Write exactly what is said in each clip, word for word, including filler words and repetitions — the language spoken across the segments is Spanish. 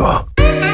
contigo.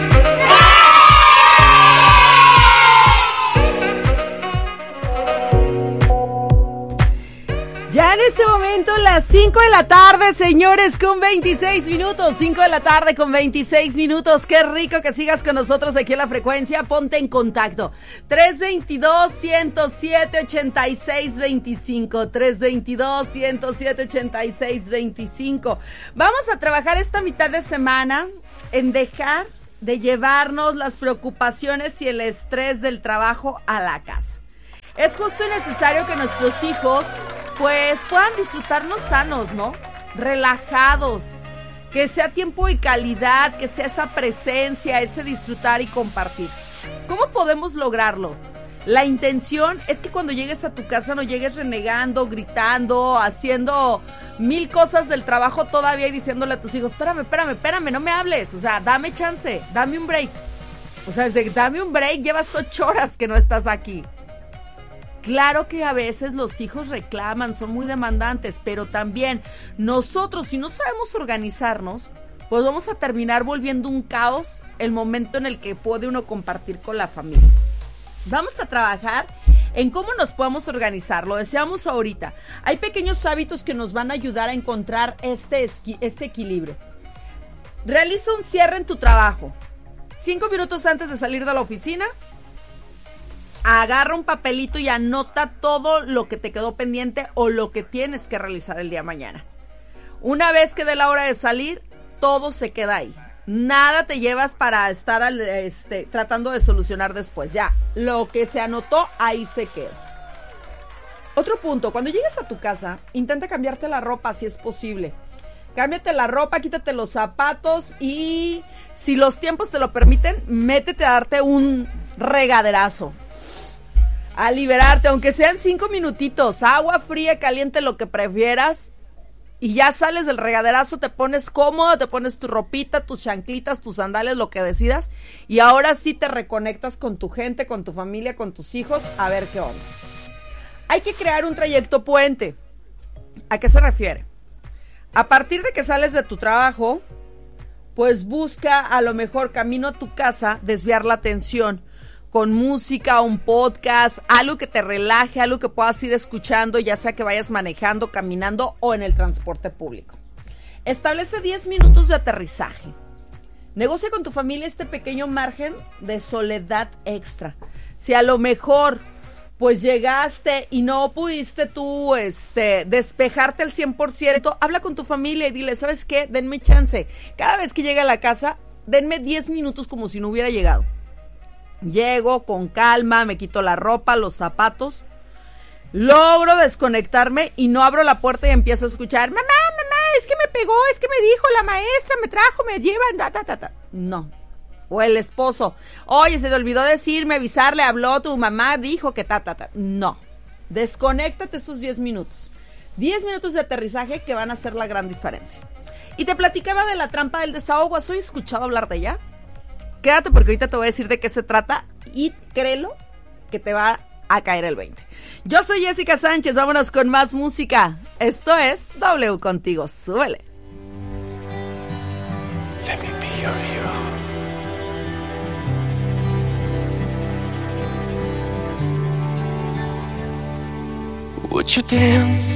Ya en este momento, las cinco de la tarde, señores, con veintiséis minutos. cinco de la tarde con veintiséis minutos. Qué rico que sigas con nosotros aquí en la frecuencia. Ponte en contacto. tres veintidós, ciento siete, ochenta y seis veinticinco. tres veintidós, ciento siete, ochenta y seis veinticinco. Vamos a trabajar esta mitad de semana en dejar de llevarnos las preocupaciones y el estrés del trabajo a la casa. Es justo y necesario que nuestros hijos pues puedan disfrutarnos sanos, ¿no? Relajados, que sea tiempo y calidad, que sea esa presencia, ese disfrutar y compartir. ¿Cómo podemos lograrlo? La intención es que cuando llegues a tu casa no llegues renegando, gritando, haciendo mil cosas del trabajo todavía y diciéndole a tus hijos, espérame, espérame, espérame, no me hables, o sea, dame chance, dame un break. O sea, desde dame un break, llevas ocho horas que no estás aquí. Claro que a veces los hijos reclaman, son muy demandantes, pero también nosotros, si no sabemos organizarnos, pues vamos a terminar volviendo un caos el momento en el que puede uno compartir con la familia. Vamos a trabajar en cómo nos podemos organizar, lo decíamos ahorita. Hay pequeños hábitos que nos van a ayudar a encontrar este, esqui, este equilibrio. Realiza un cierre en tu trabajo. Cinco minutos antes de salir de la oficina, agarra un papelito y anota todo lo que te quedó pendiente o lo que tienes que realizar el día de mañana. Una vez que dé la hora de salir, todo se queda ahí. Nada te llevas para estar al, este, tratando de solucionar después. Ya, lo que se anotó, ahí se queda. Otro punto, cuando llegues a tu casa, intenta cambiarte la ropa si es posible. Cámbiate la ropa, quítate los zapatos y si los tiempos te lo permiten, métete a darte un regaderazo. A liberarte, aunque sean cinco minutitos, agua fría, caliente, lo que prefieras. Y ya sales del regaderazo, te pones cómodo, te pones tu ropita, tus chanclitas, tus sandalias, lo que decidas. Y ahora sí te reconectas con tu gente, con tu familia, con tus hijos, a ver qué onda. Hay que crear un trayecto puente. ¿A qué se refiere? A partir de que sales de tu trabajo, pues busca a lo mejor camino a tu casa, desviar la atención con música, un podcast, algo que te relaje, algo que puedas ir escuchando, ya sea que vayas manejando, caminando o en el transporte público. Establece diez minutos de aterrizaje. Negocia con tu familia este pequeño margen de soledad extra. Si a lo mejor pues llegaste y no pudiste tú este, despejarte al cien por ciento, habla con tu familia y dile, ¿sabes qué? Denme chance. Cada vez que llegue a la casa, denme diez minutos como si no hubiera llegado. Llego con calma, me quito la ropa, los zapatos, logro desconectarme y no abro la puerta y empiezo a escuchar, mamá, mamá, es que me pegó, es que me dijo la maestra, me trajo, me lleva, ta, ta, ta, ta. No. O el esposo, oye, se te olvidó decirme, avisarle, habló tu mamá, dijo que ta, ta, ta. No. Desconéctate esos diez minutos. diez minutos de aterrizaje que van a hacer la gran diferencia. Y te platicaba de la trampa del desahogo. ¿Has escuchado hablar de ella? Quédate porque ahorita te voy a decir de qué se trata y créelo que te va a caer el veinte. Yo soy Jessica Sánchez, vámonos con más música. Esto es W Contigo, súbele. Let me be your hero. Would you dance